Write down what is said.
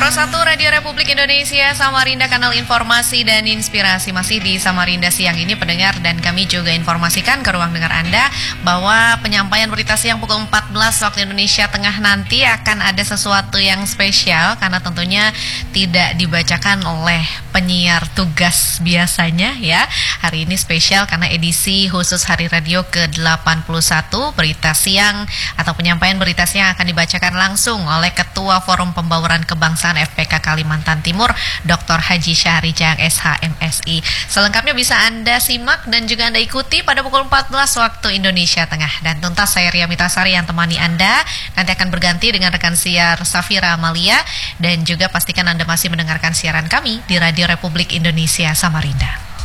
101 Radio Republik Indonesia Samarinda, kanal informasi dan inspirasi. Masih di Samarinda siang ini pendengar, dan kami juga informasikan ke ruang dengar Anda bahwa penyampaian berita siang pukul 14 waktu Indonesia Tengah nanti akan ada sesuatu yang spesial, karena tentunya tidak dibacakan oleh penyiar tugas biasanya ya. Hari ini spesial karena edisi khusus Hari Radio ke-81. Berita siang atau penyampaian berita siang akan dibacakan langsung oleh Ketua Forum Pembauran Kebangsaan FPK Kalimantan Timur, Dr. Haji Syahrijang SH.MSI. Selengkapnya bisa Anda simak dan juga Anda ikuti pada pukul 14 waktu Indonesia Tengah. Dan tuntas saya Ria Mitasari yang temani Anda. Nanti akan berganti dengan rekan siar Safira Amalia, dan juga pastikan Anda masih mendengarkan siaran kami di Radio Republik Indonesia Samarinda.